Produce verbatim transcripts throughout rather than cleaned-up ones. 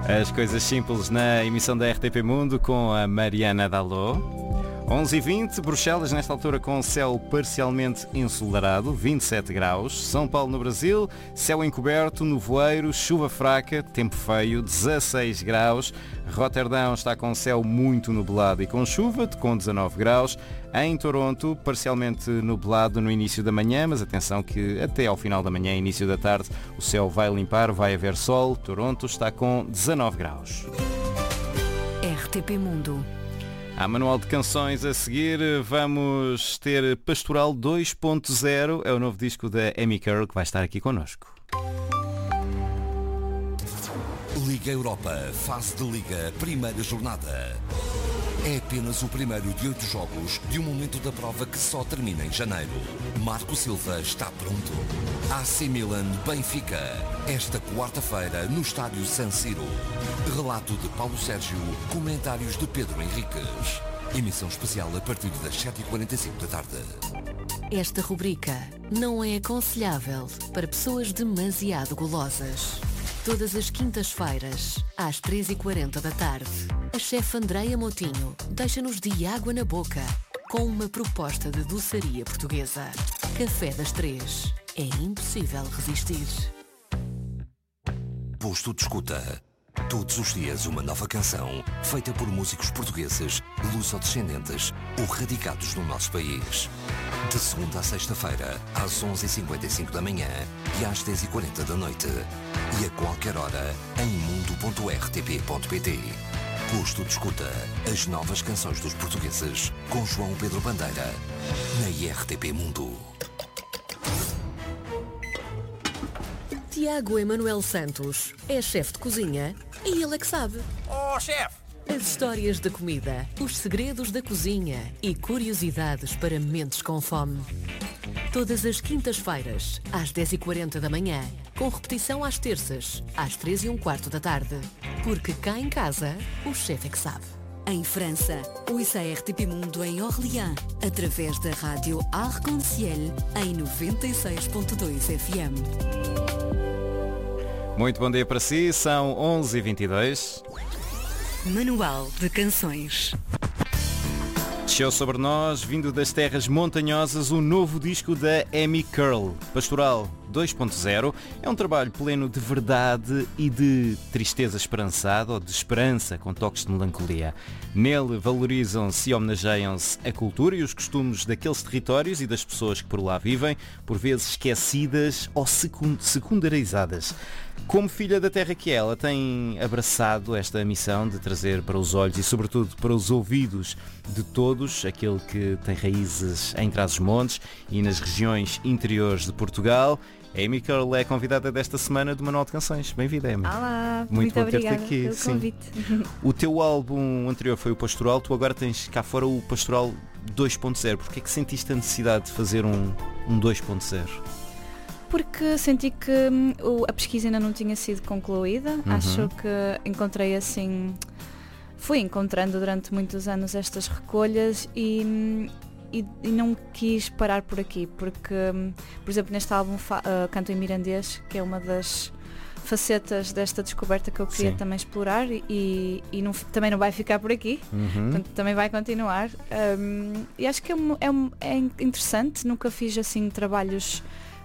As coisas simples na emissão da R T P Mundo com a Mariana Dalot. onze e vinte, Bruxelas nesta altura com céu parcialmente ensolarado, vinte e sete graus. São Paulo no Brasil, céu encoberto, nevoeiro, chuva fraca, tempo feio, dezasseis graus. Roterdão está com céu muito nublado e com chuva, com dezanove graus. Em Toronto, parcialmente nublado no início da manhã, mas atenção que até ao final da manhã, início da tarde, o céu vai limpar, vai haver sol. Toronto está com dezanove graus. R T P Mundo. Há manual de canções a seguir, vamos ter Pastoral dois ponto zero, é o novo disco da Amy Curl que vai estar aqui connosco. Liga Europa, fase de Liga, primeira jornada. É apenas o primeiro de oito jogos de um momento da prova que só termina em janeiro. Marco Silva está pronto. A C Milan Benfica, esta quarta-feira no estádio San Siro. Relato de Paulo Sérgio, comentários de Pedro Henriques. Emissão especial a partir das sete e quarenta e cinco da tarde. Esta rubrica não é aconselhável para pessoas demasiado golosas. Todas as quintas-feiras, às três e quarenta da tarde, a chefe Andreia Moutinho deixa-nos de água na boca com uma proposta de doçaria portuguesa. Café das Três. É impossível resistir. Posto de escuta. Todos os dias uma nova canção feita por músicos portugueses, luso-descendentes ou radicados no nosso país. De segunda a sexta-feira, às onze e cinquenta e cinco da manhã e às dez e quarenta da noite. E a qualquer hora, em mundo ponto r t p ponto p t. Posto de escuta. As novas canções dos portugueses com João Pedro Bandeira. Na R T P Mundo. Tiago Emanuel Santos é chefe de cozinha e ele é que sabe. Oh, chefe! As histórias da comida, os segredos da cozinha e curiosidades para mentes com fome. Todas as quintas-feiras, às dez e quarenta da manhã, com repetição às terças, às três e um quarto da tarde. Porque cá em casa, o chefe é que sabe. Em França, ouça a R T P Mundo em Orléans, através da rádio Arc-en-Ciel, em noventa e seis ponto dois F M. Muito bom dia para si, são onze e vinte e dois. Manual de Canções. Desceu sobre nós, vindo das terras montanhosas, o novo disco da Amy Curl, Pastoral dois ponto zero. É um trabalho pleno de verdade e de tristeza esperançada, ou de esperança com toques de melancolia. Nele valorizam-se e homenageiam-se a cultura e os costumes daqueles territórios e das pessoas que por lá vivem, por vezes esquecidas ou secundarizadas. Como filha da terra que é, ela tem abraçado esta missão de trazer para os olhos e sobretudo para os ouvidos de todos aquele que tem raízes em Trás-os-Montes e nas regiões interiores de Portugal. A Amy Curl é a convidada desta semana do Manual de Canções. Bem-vinda, Amy. Olá, muito, muito bom obrigada ter-te aqui. pelo Sim. convite. O teu álbum anterior foi o Pastoral, tu agora tens cá fora o Pastoral dois ponto zero. Porquê é que sentiste a necessidade de fazer um, um dois ponto zero? Porque senti que hum, o- a pesquisa ainda não tinha sido concluída. Uhum. Acho que encontrei assim... Fui encontrando durante muitos anos estas recolhas e, hum, e, e não quis parar por aqui. Porque, hum, por exemplo, neste álbum fa- ah, canto em mirandês, que é uma das facetas desta descoberta que eu queria Sim. também explorar e, e não f- também não vai ficar por aqui. Uhum. Portanto, também vai continuar. Um, e acho que é, um- é um- é interessante, nunca fiz assim trabalhos,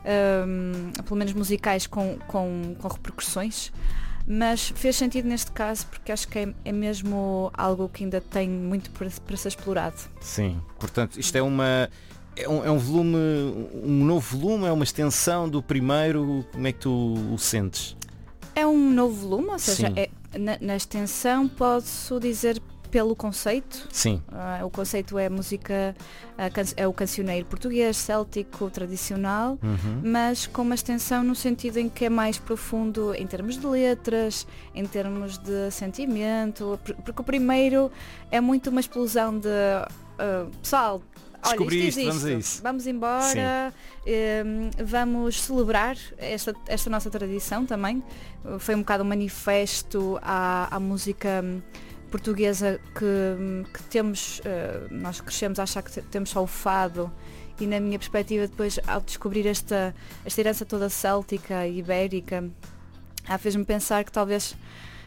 um, pelo menos musicais, com, com, com repercussões, mas fez sentido neste caso porque acho que é, é mesmo algo que ainda tem muito para, para ser explorado. Sim, portanto, isto é uma... É um, é um volume, um novo volume, é uma extensão do primeiro, como é que tu o sentes? É um novo volume, ou seja, Sim. é, na, na extensão posso dizer pelo conceito. Sim, Ah, o conceito é música, ah, can- é o cancioneiro português, céltico, tradicional, Uhum. mas com uma extensão no sentido em que é mais profundo em termos de letras, em termos de sentimento, por- porque o primeiro é muito uma explosão de ah, pessoal. Olha, Descobri isto isto, existe, vamos a isso. vamos embora, hum, vamos celebrar esta, esta nossa tradição também. Foi um bocado um manifesto à, à música hum, portuguesa que, que temos, uh, nós crescemos a achar que te- temos só o fado, e na minha perspectiva depois ao descobrir esta, esta herança toda céltica e ibérica, ah, fez-me pensar que talvez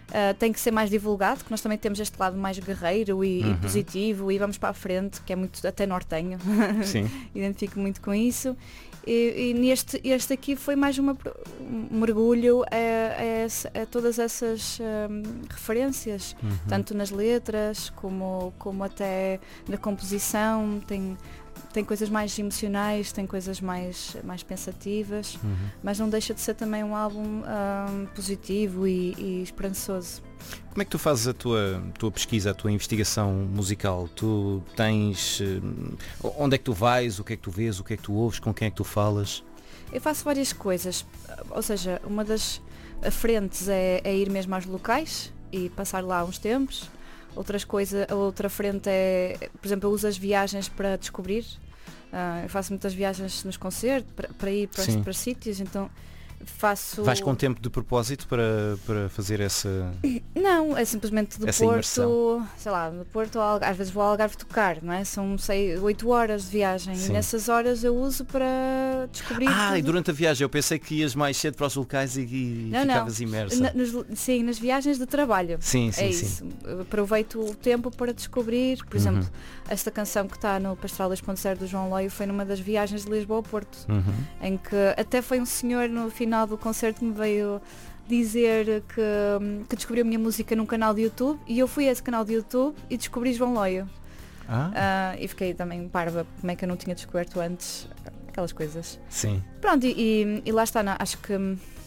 Uh, tem que ser mais divulgado, que nós também temos este lado mais guerreiro e, uhum. e positivo e vamos para a frente, que é muito até nortenho. Sim. Identifico muito com isso. E, e neste este aqui foi mais uma, um mergulho a, a, a todas essas um, referências, uhum. tanto nas letras como, como até na composição. Tem, tem coisas mais emocionais, tem coisas mais, mais pensativas, uhum. mas não deixa de ser também um álbum um, positivo e, e esperançoso. Como é que tu fazes a tua, tua pesquisa, a tua investigação musical? Tu tens... Onde é que tu vais? O que é que tu vês? O que é que tu ouves? Com quem é que tu falas? Eu faço várias coisas, ou seja, uma das frentes é, é ir mesmo aos locais e passar lá uns tempos. Outras coisa, a outra frente é, por exemplo, eu uso as viagens para descobrir. Uh, eu faço muitas viagens nos concertos para, para ir para, para sítios, então faço... Vais com tempo de propósito para, para fazer essa... Não, é simplesmente do essa Porto, imersão. sei lá, do Porto ao Algarve, às vezes vou ao Algarve tocar, não é? São sei, oito horas de viagem. Sim. E nessas horas eu uso para descobrir. Ah, tudo. E durante a viagem eu pensei que ias mais cedo para os locais e, e não, ficavas não. imersa. Na, nos, sim, nas viagens de trabalho. Sim, sim, é sim. isso. Eu aproveito o tempo para descobrir, por uhum. exemplo, esta canção que está no Pastoral dois ponto zero do João Loio foi numa das viagens de Lisboa ao Porto, uhum. em que até foi um senhor no final do concerto que me veio dizer que, que descobriu a minha música num canal de YouTube e eu fui a esse canal de YouTube e descobri João Loio. Ah. Uh, e fiquei também parva, como é que eu não tinha descoberto antes aquelas coisas. Sim. Pronto, e, e, e lá está, não, acho que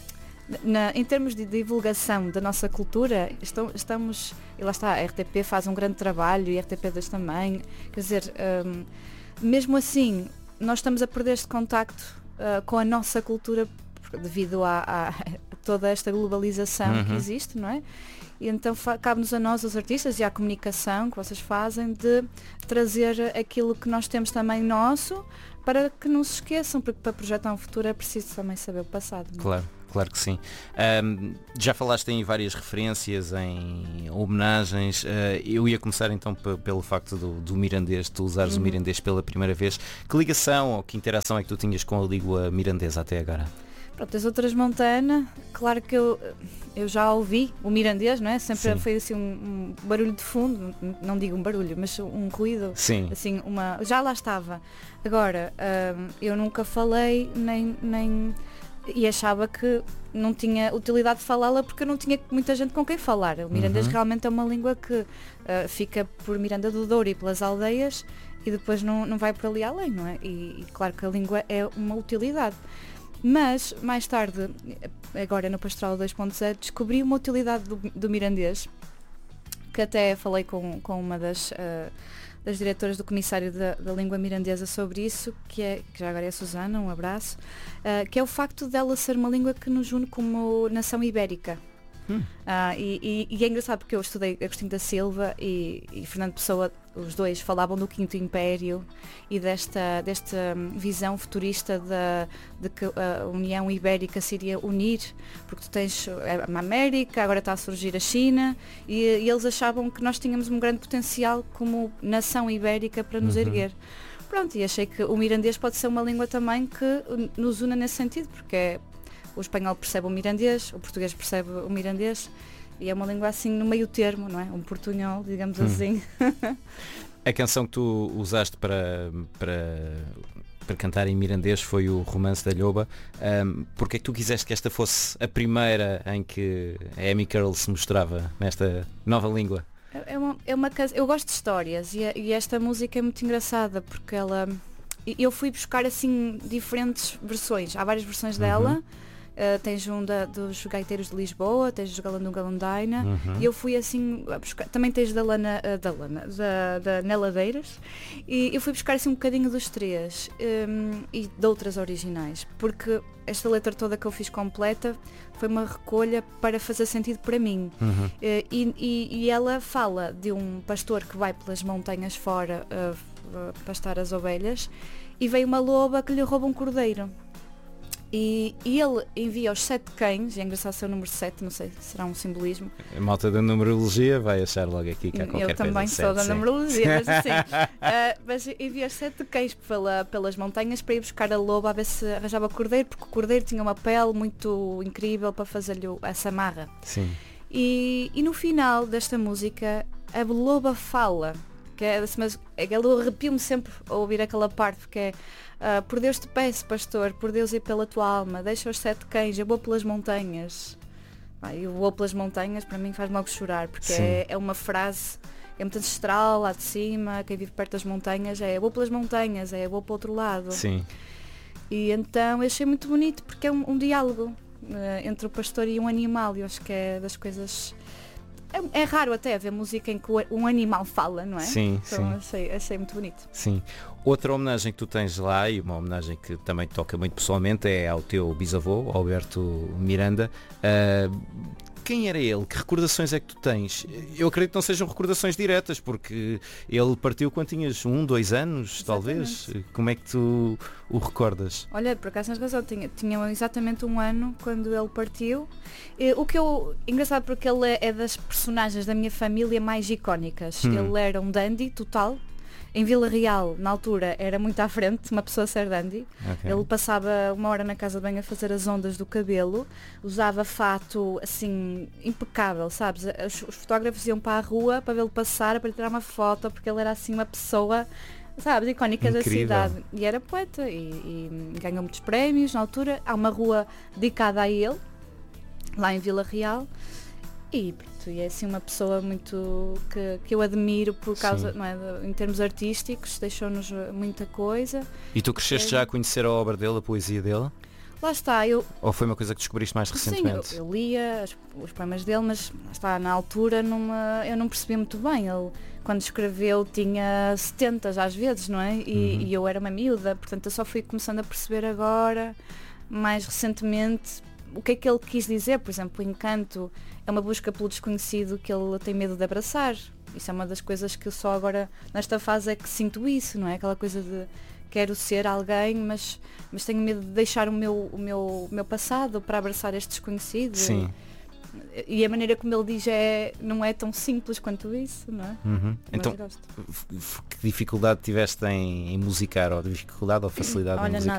na, em termos de divulgação da nossa cultura, estão, estamos, e lá está, a R T P faz um grande trabalho e a R T P dois também, quer dizer, um, mesmo assim, nós estamos a perder este contacto uh, com a nossa cultura devido a, a, a toda esta globalização uhum. que existe, não é? E então cabe-nos a nós, os artistas, e à comunicação que vocês fazem, de trazer aquilo que nós temos também nosso, para que não se esqueçam, porque para projetar um futuro é preciso também saber o passado. Não é? Claro. Claro que sim. Um, já falaste em várias referências, em homenagens. Uh, eu ia começar então p- pelo facto do, do mirandês, tu usares uhum. o mirandês pela primeira vez. Que ligação ou que interação é que tu tinhas com a língua mirandesa até agora? Pronto, as outras montanas, claro que eu, eu já ouvi o mirandês, não é? Sempre Sim. foi assim um, um barulho de fundo, não digo um barulho, mas um ruído. Sim. Assim, uma, já lá estava. Agora, hum, eu nunca falei nem, nem e achava que não tinha utilidade de falá-la porque eu não tinha muita gente com quem falar. O mirandês uhum. realmente é uma língua que uh, fica por Miranda do Douro e pelas aldeias e depois não, não vai por ali além, não é? E, e claro que a língua é uma utilidade. Mas, mais tarde, agora no Pastoral dois ponto zero, descobri uma utilidade do, do mirandês, que até falei com, com uma das, uh, das diretoras do Comissário da, da Língua Mirandesa sobre isso, que, é, que já agora é a Susana, um abraço, uh, que é o facto dela ser uma língua que nos une como nação ibérica. Hum. Uh, e, e, e é engraçado porque eu estudei Agostinho da Silva e, e Fernando Pessoa, os dois falavam do Quinto Império e desta, desta visão futurista de, de que a União Ibérica se iria unir, porque tu tens a América, agora está a surgir a China e, e eles achavam que nós tínhamos um grande potencial como nação ibérica para nos uhum. erguer. Pronto, e achei que o mirandês pode ser uma língua também que nos una nesse sentido, porque é o espanhol percebe o mirandês, o português percebe o mirandês e é uma língua assim no meio termo, não é? Um portunhol, digamos hum. assim. A canção que tu usaste para, para, para cantar em mirandês foi o Romance da Lhoba. Um, porque é que tu quiseste que esta fosse a primeira em que a Amy Curl se mostrava nesta nova língua? É uma, é uma, eu gosto de histórias e, e esta música é muito engraçada porque ela... Eu fui buscar assim diferentes versões, há várias versões dela. Uhum. Uh, tens um da, dos Gaiteiros de Lisboa, tens dos Galandum Galandaina uhum. e eu fui assim a buscar, também tens da Lana, uh, da Lana, da, da Neladeiras e eu fui buscar assim um bocadinho dos três um, e de outras originais, porque esta letra toda que eu fiz completa foi uma recolha para fazer sentido para mim uhum. uh, e, e, e ela fala de um pastor que vai pelas montanhas fora uh, uh, pastar as ovelhas e vem uma loba que lhe rouba um cordeiro. E, e ele envia os sete cães, e é engraçado ser o número sete, não sei se será um simbolismo. A malta da numerologia vai achar logo aqui que há qualquer Eu também coisa sou sete, da sim. numerologia, mas assim, uh, mas envia os sete cães pela, pelas montanhas para ir buscar a loba a ver se arranjava o cordeiro, porque o cordeiro tinha uma pele muito incrível para fazer-lhe essa marra. Sim. E, e no final desta música a loba fala, que é, mas eu arrepio-me sempre a ouvir aquela parte, porque é uh, por Deus te peço, pastor, por Deus e pela tua alma, deixa os sete cães, eu vou pelas montanhas. Ah, eu vou pelas montanhas, para mim faz-me logo chorar, porque é, é uma frase, é muito ancestral, lá de cima, quem vive perto das montanhas é eu vou pelas montanhas, é eu vou para o outro lado. Sim. E então eu achei muito bonito, porque é um, um diálogo uh, entre o pastor e um animal, e eu acho que é das coisas... É, é raro até ver música em que um animal fala, não é? Sim, então sim. Achei, achei muito bonito. Sim. Outra homenagem que tu tens lá, e uma homenagem que também toca muito pessoalmente, é ao teu bisavô, Alberto Miranda. Uh, quem era ele? Que recordações é que tu tens? Eu acredito que não sejam recordações diretas, porque ele partiu quando tinhas um, dois anos, exatamente. Talvez. Como é que tu o recordas? Olha, por acaso tens razão, tinha, tinha exatamente um ano quando ele partiu. E, o que eu... Engraçado, porque ele é, é das personagens da minha família mais icónicas. Hum. Ele era um dandy total. Em Vila Real, na altura, era muito à frente uma pessoa ser dandy. Okay. Ele passava uma hora na casa de banho a fazer as ondas do cabelo, usava fato assim impecável, sabes? Os, os fotógrafos iam para a rua para vê-lo passar, para lhe tirar uma foto, porque ele era assim uma pessoa, sabes, icónica incrível. Da cidade. E era poeta e, e ganhou muitos prémios na altura. Há uma rua dedicada a ele, lá em Vila Real. E, e é assim uma pessoa muito que, que eu admiro por causa, não é, de, em termos artísticos, deixou-nos muita coisa. E tu cresceste é, já a conhecer a obra dele, a poesia dele? Lá está, eu... Ou foi uma coisa que descobriste mais recentemente? Sim, eu, eu lia as, os poemas dele, mas lá está, na altura numa, eu não percebi muito bem. Ele, quando escreveu, tinha setenta às vezes, não é? E, uhum. e eu era uma miúda, portanto eu só fui começando a perceber agora, mais recentemente, o que é que ele quis dizer. Por exemplo, o encanto é uma busca pelo desconhecido que ele tem medo de abraçar. Isso é uma das coisas que só agora, nesta fase, é que sinto isso, não é? Aquela coisa de quero ser alguém, mas, mas tenho medo de deixar o meu, o, meu, o meu passado para abraçar este desconhecido. Sim. E a maneira como ele diz é, não é tão simples quanto isso, não é? Uhum. Então, que dificuldade tiveste em, em musicar, ou dificuldade ou facilidade Olha, em musicar?